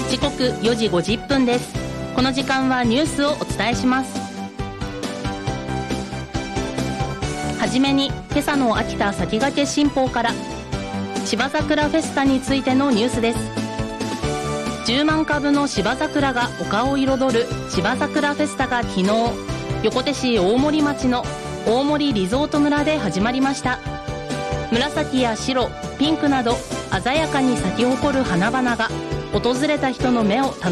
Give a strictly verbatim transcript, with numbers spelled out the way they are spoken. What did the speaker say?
時刻よじごじゅっぷんです。この時間はニュースをお伝えします。はじめに今朝の秋田先駆け新報から芝桜フェスタについてのニュースです。じゅうまんかぶの芝桜が丘を彩る芝桜フェスタが昨日、横手市大森町の大森リゾート村で始まりました。紫や白、ピンクなど鮮やかに咲き誇る花々が訪れた人の目を楽